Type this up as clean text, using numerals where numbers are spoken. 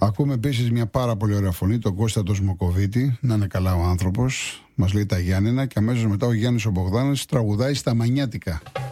Ακούμε επίσης μια πάρα πολύ ωραία φωνή, τον Κώστα τον Σμοκοβίτη, να είναι καλά ο άνθρωπος. Μας λέει τα Γιάννενα και αμέσως μετά ο Γιάννης ο Μπογδάνης τραγουδάει στα Μανιάτικα.